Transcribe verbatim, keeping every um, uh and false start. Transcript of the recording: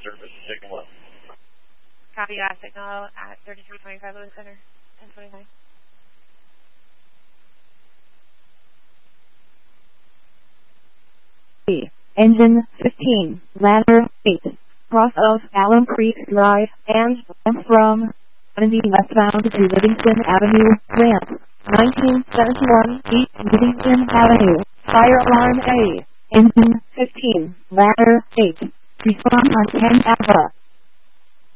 surface, signal up. Copy that. Signal at thirty-three twenty-five Lewis Center, ten twenty-nine. Engine fifteen, ladder eight, cross of Alum Creek Drive, and from seventy westbound to Livingston Avenue, ramp, nineteen seventy-one East Livingston Avenue, fire alarm A, engine fifteen, ladder eight, respond on ten Alpha.